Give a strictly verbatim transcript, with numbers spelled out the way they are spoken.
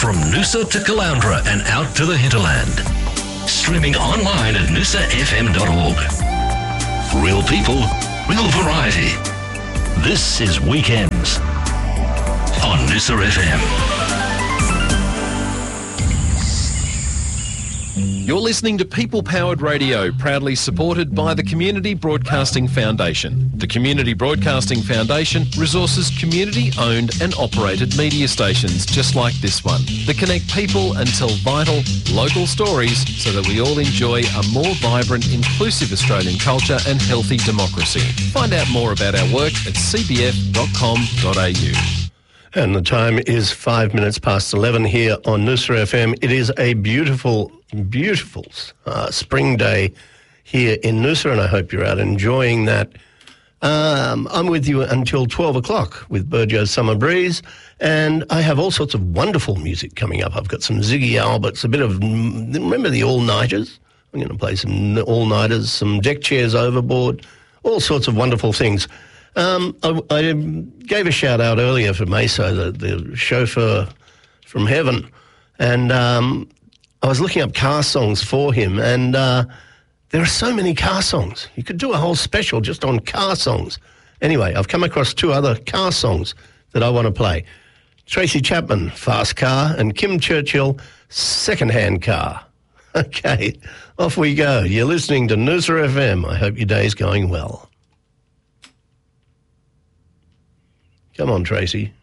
from Noosa to Caloundra and out to the hinterland. Streaming online at noosa f m dot org. Real people, real variety. This is Weekends on Noosa F M. You're listening to People Powered Radio, proudly supported by the Community Broadcasting Foundation. The Community Broadcasting Foundation resources community-owned and operated media stations just like this one that connect people and tell vital, local stories so that we all enjoy a more vibrant, inclusive Australian culture and healthy democracy. Find out more about our work at c b f dot com dot a u. And the time is five minutes past eleven here on Noosa F M. It is a beautiful, beautiful uh, spring day here in Noosa, and I hope you're out enjoying that. Um, I'm with you until twelve o'clock with Burjo's Summer Breeze, and I have all sorts of wonderful music coming up. I've got some Ziggy Alberts, a bit of, remember the All-Nighters? I'm going to play some All-Nighters, some Deck Chairs Overboard, all sorts of wonderful things. Um, I, I gave a shout out earlier for Meso, the, the chauffeur from heaven, and um, I was looking up car songs for him, and uh, there are so many car songs. You could do a whole special just on car songs. Anyway, I've come across two other car songs that I want to play. Tracy Chapman, Fast Car, and Kim Churchill, Second-Hand Car. Okay, off we go. You're listening to Noosa F M. I hope your day's going well. Come on, Tracy.